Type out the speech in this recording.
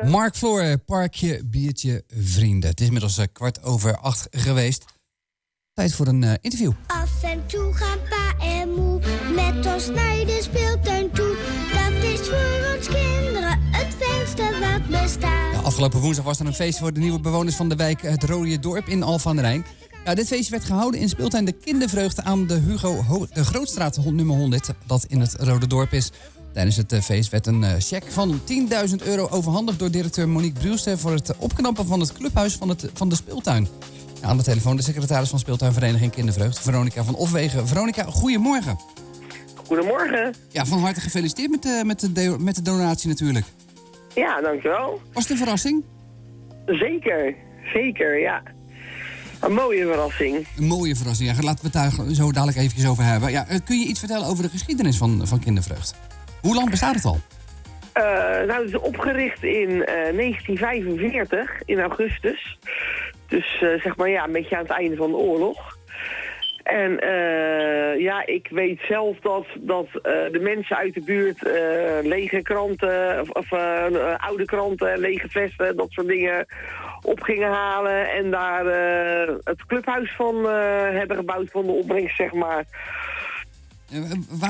Mark Floor, Parkje, Biertje, Vrienden. Het is inmiddels 7:15 geweest. Tijd voor een interview. Af en toe gaan pa en moe met ons naar de speeltuin toe. Dat is voor ons kinderen het fijnste wat bestaat. Ja, afgelopen woensdag was er een feest voor de nieuwe bewoners van de wijk Het Rode Dorp in Alphen aan de Rijn. Ja, dit feestje werd gehouden in speeltuin De Kindervreugde aan de Hugo de Grootstraat nummer 100, dat in het Rode Dorp is. Tijdens het feest werd een cheque van €10.000 overhandigd door directeur Monique Bruelste voor het opknappen van het clubhuis van de speeltuin. Ja, aan de telefoon de secretaris van Speeltuinvereniging Kindervreugd, Veronica van Ofwegen. Veronica, goedemorgen. Goedemorgen. Ja, van harte gefeliciteerd met de donatie natuurlijk. Ja, dankjewel. Was het een verrassing? Zeker, ja. Een mooie verrassing. Een mooie verrassing, ja. Laten we het daar zo dadelijk eventjes over hebben. Ja, kun je iets vertellen over de geschiedenis van Kindervreugd? Hoe lang bestaat het al? Nou, het is opgericht in 1945, in augustus. Dus zeg maar ja, een beetje aan het einde van de oorlog. En ja, ik weet zelf dat de mensen uit de buurt lege kranten, of oude kranten, lege vesten, dat soort dingen op gingen halen. En daar het clubhuis van hebben gebouwd van de opbrengst, zeg maar.